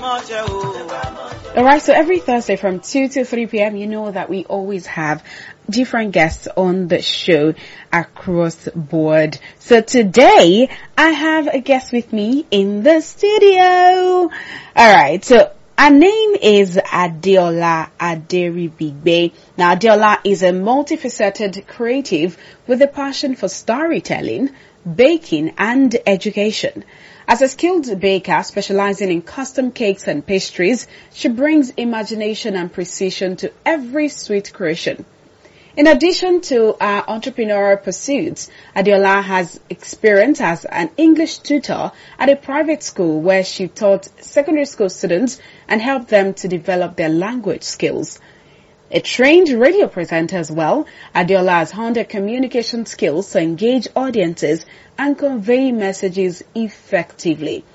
Alright, so every Thursday from 2 to 3 p.m., you know that we always have different guests on the show across board. So today, I have a guest with me in the studio. Alright, so her name is Adeola Aderibigbe. Now, Adeola is a multifaceted creative with a passion for storytelling, baking, and education. As a skilled baker specializing in custom cakes and pastries, she brings imagination and precision to every sweet creation. In addition to her entrepreneurial pursuits, Adeola has experience as an English tutor at a private school where she taught secondary school students and helped them to develop their language skills. A trained radio presenter as well, Adeola has honed her communication skills to engage audiences and convey messages effectively.